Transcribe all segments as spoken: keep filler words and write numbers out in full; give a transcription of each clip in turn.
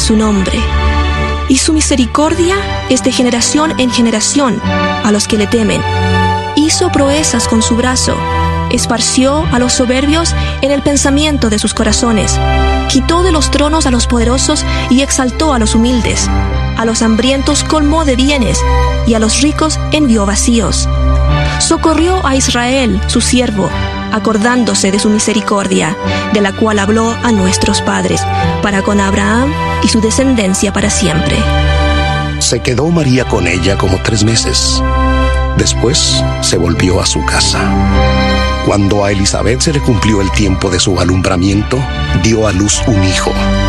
su nombre, y su misericordia es de generación en generación a los que le temen. Hizo proezas con su brazo, esparció a los soberbios en el pensamiento de sus corazones, quitó de los tronos a los poderosos y exaltó a los humildes. A los hambrientos colmó de bienes, y a los ricos envió vacíos. Socorrió a Israel, su siervo, acordándose de su misericordia, de la cual habló a nuestros padres, para con Abraham y su descendencia para siempre. Se quedó María con ella como tres meses. Después se volvió a su casa. Cuando a Elizabeth se le cumplió el tiempo de su alumbramiento, dio a luz un hijo.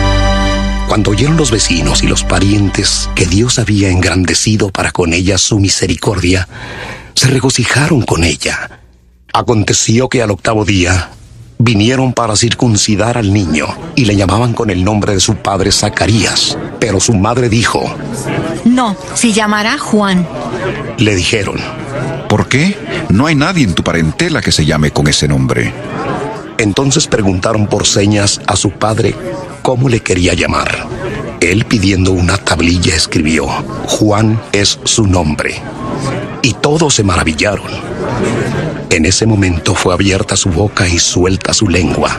Cuando oyeron los vecinos y los parientes que Dios había engrandecido para con ella su misericordia, se regocijaron con ella. Aconteció que al octavo día vinieron para circuncidar al niño y le llamaban con el nombre de su padre Zacarías. Pero su madre dijo: No, se llamará Juan. Le dijeron: ¿Por qué? No hay nadie en tu parentela que se llame con ese nombre. Entonces preguntaron por señas a su padre cómo le quería llamar. Él, pidiendo una tablilla, escribió: Juan es su nombre. Y todos se maravillaron. En ese momento fue abierta su boca y suelta su lengua,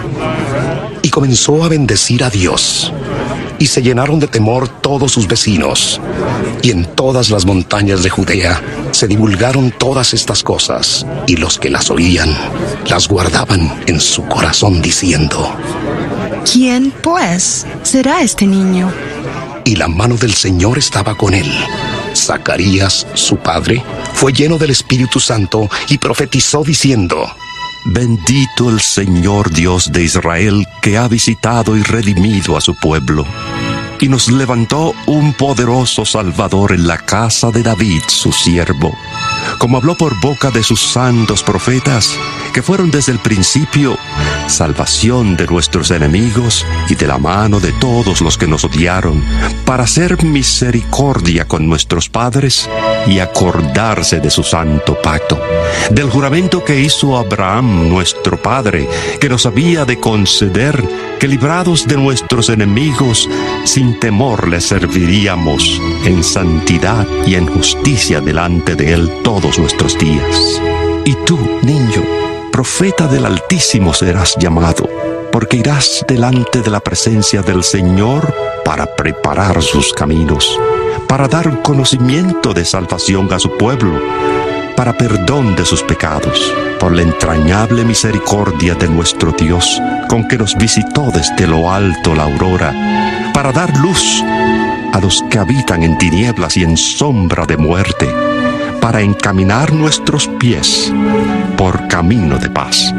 y comenzó a bendecir a Dios. Y se llenaron de temor todos sus vecinos. Y en todas las montañas de Judea se divulgaron todas estas cosas, y los que las oían las guardaban en su corazón, diciendo: ¿Quién, pues, será este niño? Y la mano del Señor estaba con él. Zacarías, su padre, fue lleno del Espíritu Santo y profetizó diciendo: Bendito el Señor Dios de Israel, que ha visitado y redimido a su pueblo, y nos levantó un poderoso Salvador en la casa de David, su siervo, como habló por boca de sus santos profetas, que fueron desde el principio salvación de nuestros enemigos y de la mano de todos los que nos odiaron, para hacer misericordia con nuestros padres y acordarse de su santo pacto, del juramento que hizo Abraham nuestro padre, que nos había de conceder que, librados de nuestros enemigos, sin temor le serviríamos en santidad y en justicia delante de él todos nuestros días. Y tú, niño, profeta del Altísimo serás llamado, porque irás delante de la presencia del Señor para preparar sus caminos, para dar conocimiento de salvación a su pueblo, para perdón de sus pecados, por la entrañable misericordia de nuestro Dios, con que nos visitó desde lo alto la aurora, para dar luz a los que habitan en tinieblas y en sombra de muerte, para encaminar nuestros pies por camino de paz.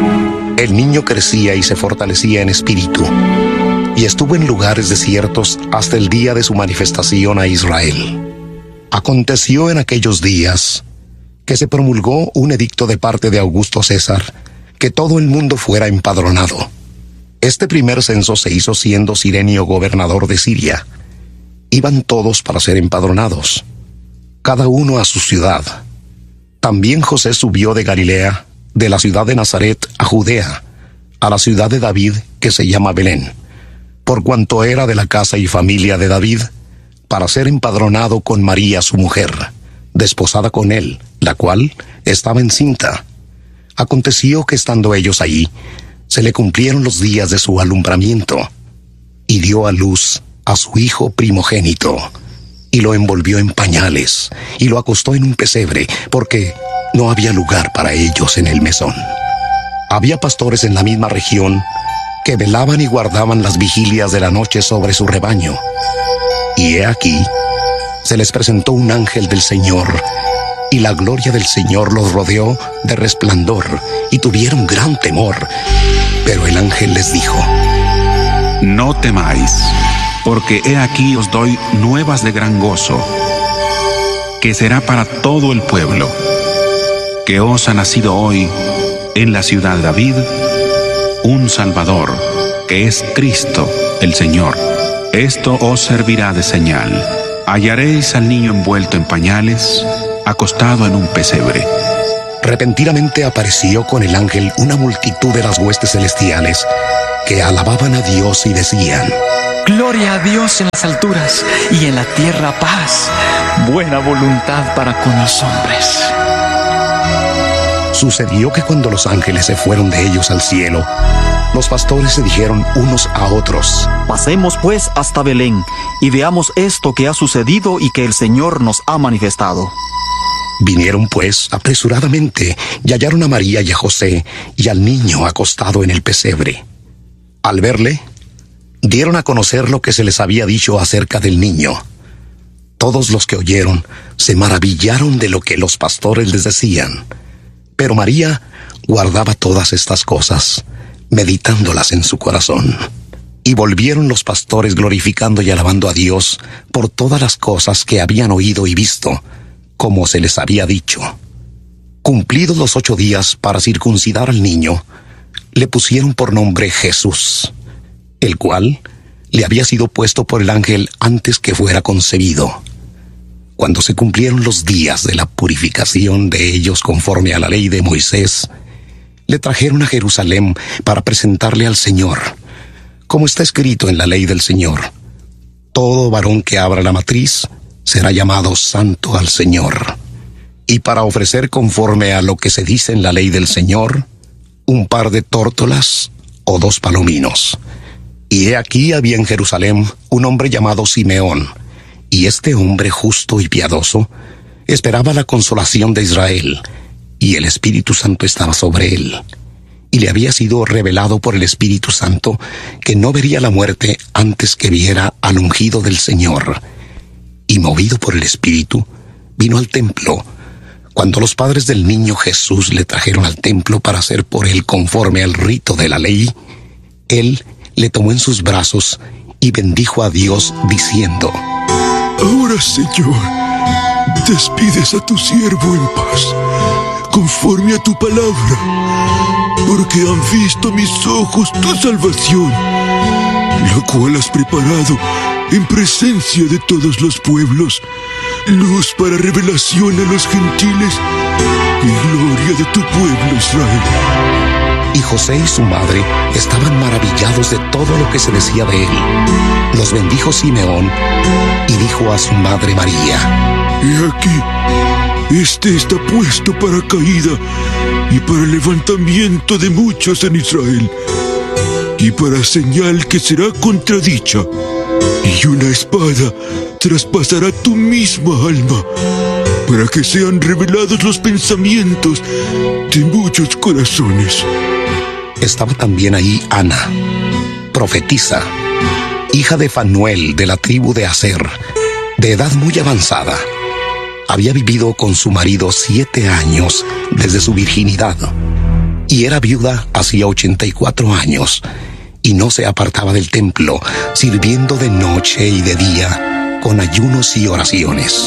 El niño crecía y se fortalecía en espíritu, y estuvo en lugares desiertos hasta el día de su manifestación a Israel. Aconteció en aquellos días que se promulgó un edicto de parte de Augusto César, que todo el mundo fuera empadronado. Este primer censo se hizo siendo Cirenio gobernador de Siria. Iban todos para ser empadronados, cada uno a su ciudad. También José subió de Galilea, de la ciudad de Nazaret a Judea, a la ciudad de David, que se llama Belén, por cuanto era de la casa y familia de David, para ser empadronado con María su mujer, desposada con él, la cual estaba encinta. Aconteció que estando ellos allí, se le cumplieron los días de su alumbramiento, y dio a luz a su hijo primogénito, y lo envolvió en pañales, y lo acostó en un pesebre, porque no había lugar para ellos en el mesón. Había pastores en la misma región que velaban y guardaban las vigilias de la noche sobre su rebaño. Y he aquí, se les presentó un ángel del Señor, y la gloria del Señor los rodeó de resplandor, y tuvieron gran temor. Pero el ángel les dijo: No temáis, porque he aquí os doy nuevas de gran gozo, que será para todo el pueblo, que os ha nacido hoy en la ciudad de David un Salvador, que es Cristo el Señor. Esto os servirá de señal: hallaréis al niño envuelto en pañales, acostado en un pesebre. Repentinamente apareció con el ángel una multitud de las huestes celestiales, que alababan a Dios y decían: Gloria a Dios en las alturas y en la tierra paz. Buena voluntad para con los hombres. Sucedió que cuando los ángeles se fueron de ellos al cielo, los pastores se dijeron unos a otros: Pasemos pues hasta Belén y veamos esto que ha sucedido y que el Señor nos ha manifestado. Vinieron pues apresuradamente y hallaron a María y a José y al niño acostado en el pesebre. Al verle, dieron a conocer lo que se les había dicho acerca del niño. Todos los que oyeron se maravillaron de lo que los pastores les decían. Pero María guardaba todas estas cosas, meditándolas en su corazón. Y volvieron los pastores glorificando y alabando a Dios por todas las cosas que habían oído y visto, como se les había dicho. Cumplidos los ocho días para circuncidar al niño, le pusieron por nombre Jesús, el cual le había sido puesto por el ángel antes que fuera concebido. Cuando se cumplieron los días de la purificación de ellos conforme a la ley de Moisés, le trajeron a Jerusalén para presentarle al Señor, como está escrito en la ley del Señor: todo varón que abra la matriz será llamado santo al Señor. Y para ofrecer conforme a lo que se dice en la ley del Señor, un par de tórtolas o dos palominos. Y he aquí había en Jerusalén un hombre llamado Simeón, y este hombre justo y piadoso esperaba la consolación de Israel, y el Espíritu Santo estaba sobre él. Y le había sido revelado por el Espíritu Santo que no vería la muerte antes que viera al ungido del Señor. Y movido por el Espíritu, vino al templo. Cuando los padres del niño Jesús le trajeron al templo para hacer por él conforme al rito de la ley, él le tomó en sus brazos y bendijo a Dios diciendo: Ahora, Señor, despides a tu siervo en paz, conforme a tu palabra, porque han visto mis ojos tu salvación, la cual has preparado en presencia de todos los pueblos, luz para revelación a los gentiles y gloria de tu pueblo Israel. Y José y su madre estaban maravillados de todo lo que se decía de él. Los bendijo Simeón y dijo a su madre María: He aquí, este está puesto para caída y para levantamiento de muchos en Israel, y para señal que será contradicha, y una espada traspasará tu misma alma, para que sean revelados los pensamientos de muchos corazones. Estaba también ahí Ana, profetisa, hija de Fanuel de la tribu de Aser, de edad muy avanzada. Había vivido con su marido siete años desde su virginidad, y era viuda hacía ochenta y cuatro años, y no se apartaba del templo, sirviendo de noche y de día con ayunos y oraciones.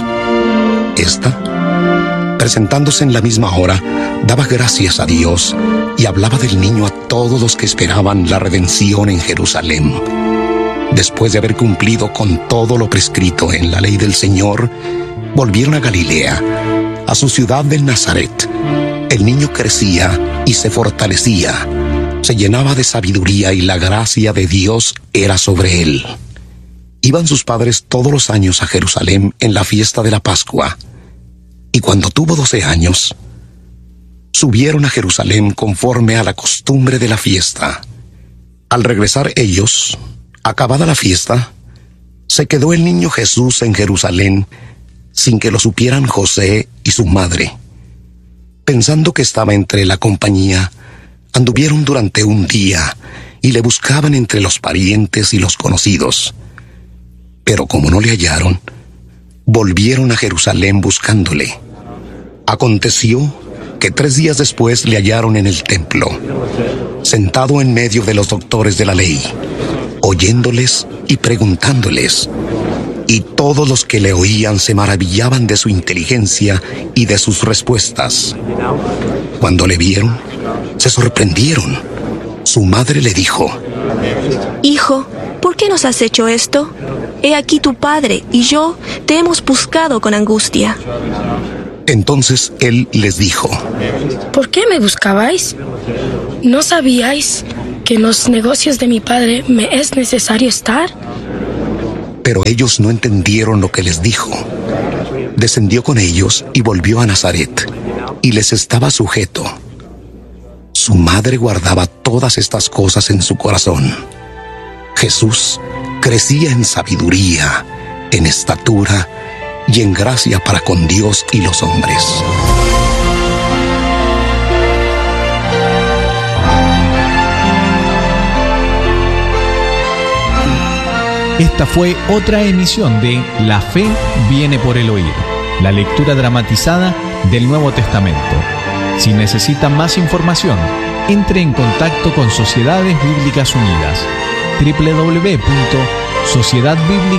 Esta, presentándose en la misma hora, daba gracias a Dios y hablaba del niño a todos los que esperaban la redención en Jerusalén. Después de haber cumplido con todo lo prescrito en la ley del Señor, volvieron a Galilea, a su ciudad de Nazaret. El niño crecía y se fortalecía, se llenaba de sabiduría y la gracia de Dios era sobre él. Iban sus padres todos los años a Jerusalén en la fiesta de la Pascua, y cuando tuvo doce años, subieron a Jerusalén conforme a la costumbre de la fiesta. Al regresar ellos, acabada la fiesta, se quedó el niño Jesús en Jerusalén sin que lo supieran José y su madre. Pensando que estaba entre la compañía, anduvieron durante un día y le buscaban entre los parientes y los conocidos. Pero como no le hallaron, volvieron a Jerusalén buscándole. Aconteció que tres días después le hallaron en el templo, sentado en medio de los doctores de la ley, oyéndoles y preguntándoles. Y todos los que le oían se maravillaban de su inteligencia y de sus respuestas. Cuando le vieron, se sorprendieron. Su madre le dijo: Hijo, ¿por qué nos has hecho esto? He aquí tu padre y yo te hemos buscado con angustia. Entonces él les dijo: ¿Por qué me buscabais? ¿No sabíais que en los negocios de mi padre me es necesario estar? Pero ellos no entendieron lo que les dijo. Descendió con ellos y volvió a Nazaret, y les estaba sujeto. Su madre guardaba todas estas cosas en su corazón. Jesús crecía en sabiduría, en estatura y en gracia para con Dios y los hombres. Esta fue otra emisión de La Fe viene por el oír, la lectura dramatizada del Nuevo Testamento. Si necesita más información, entre en contacto con Sociedades Bíblicas Unidas. doble u doble u doble u punto sociedad bíblica